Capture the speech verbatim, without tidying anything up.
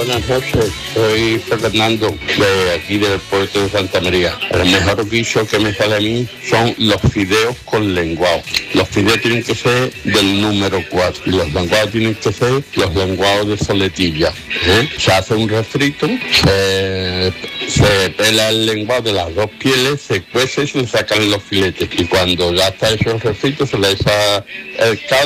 buenas noches. Soy Fernando, de aquí del puerto de Santa María. El mejor guiso que me sale a mí son los fideos con lenguado. Los fideos tienen que ser del número cuatro y los lenguados tienen que ser los lenguados de soletilla. ¿eh? Se hace un refrito, se, se pela el lenguado de las dos pieles, se cuece y se sacan los filetes. Y cuando ya está hecho el refrito, se le echa el caldo